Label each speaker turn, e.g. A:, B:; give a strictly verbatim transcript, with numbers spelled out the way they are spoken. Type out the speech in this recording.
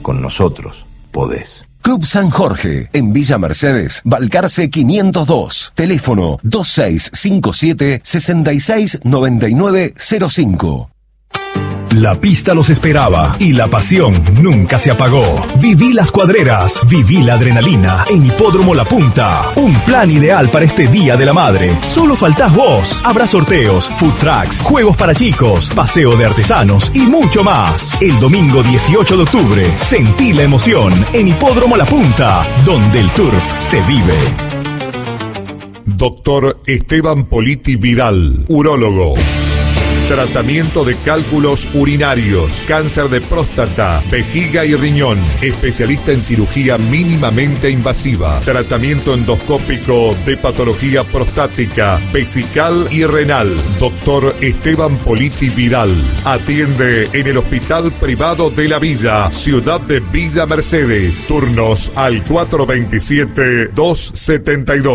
A: Con nosotros podés.
B: Club San Jorge, en Villa Mercedes, Balcarce quinientos dos, teléfono dos seis cinco siete, seis seis nueve nueve cero cinco.
C: La pista los esperaba y la pasión nunca se apagó. Viví las cuadreras, viví la adrenalina en Hipódromo La Punta. Un plan ideal para este Día de la Madre. Solo faltás vos. Habrá sorteos, food trucks, juegos para chicos, paseo de artesanos y mucho más. El domingo dieciocho de octubre, sentí la emoción en Hipódromo La Punta, donde el turf se vive.
D: Doctor Esteban Politi Vidal, urólogo. Tratamiento de cálculos urinarios, cáncer de próstata, vejiga y riñón. Especialista en cirugía mínimamente invasiva. Tratamiento endoscópico de patología prostática, vesical y renal. Doctor Esteban Politi Vidal. Atiende en el Hospital Privado de la Villa, Ciudad de Villa Mercedes. Turnos al cuatro dos siete, dos siete dos.